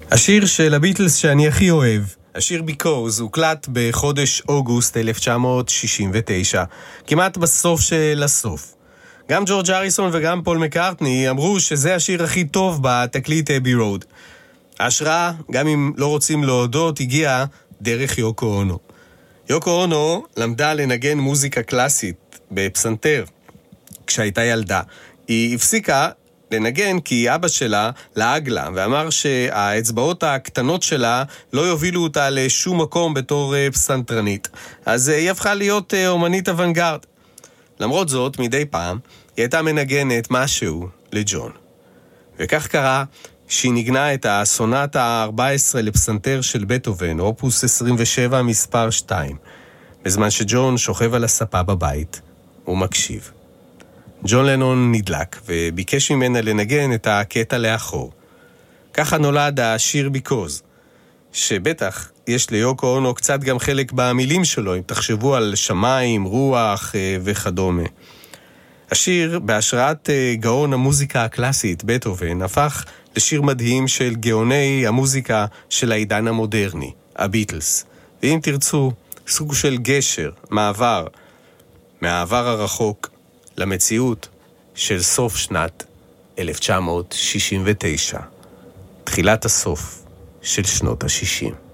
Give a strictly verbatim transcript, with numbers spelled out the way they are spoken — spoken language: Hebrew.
השיר של הביטלס שאני הכי אוהב, השיר Because, הוקלט בחודש אוגוסט אלף תשע מאות שישים ותשע, כמעט בסוף של הסוף. גם ג'ורג' הריסון וגם פול מקארטני אמרו שזה השיר הכי טוב בתקליט אבי רוד. ההשראה, גם אם לא רוצים להודות, הגיעה דרך יוקו אונו. יוקו אונו למדה לנגן מוזיקה קלאסית בפסנתר כשהייתה ילדה. היא הפסיקה לנגן כי אבא שלה לעג לה ואמר שהאצבעות הקטנות שלה לא יובילו אותה לשום מקום בתור פסנתרנית. אז היא הפכה להיות אומנית אוונגרד. למרות זאת, מדי פעם היא הייתה מנגנת משהו לג'ון. וכך קרה שהיא נגנה את הסונטה ה-ארבע עשרה לפסנתר של בטהובן, אופוס עשרים ושבע מספר שתיים, בזמן שג'ון שוכב על הספה בבית ומקשיב. ג'ון לנון נדלק וביקש ממנה לנגן את הקטע לאחור. ככה נולד השיר Because, שבטח יש ליוקו אונו קצת גם חלק במילים שלו, אם תחשבו על שמיים, רוח וכדומה. השיר, בהשראת גאון המוזיקה הקלאסית, בטהובן, הפך לשיר מדהים של גאוני המוזיקה של העידן המודרני, הביטלס. ואם תרצו, סוג של גשר, מעבר, מהעבר הרחוק למציאות של סוף שנת אלף תשע מאות שישים ותשע, תחילת הסוף של שנות ה-שישים.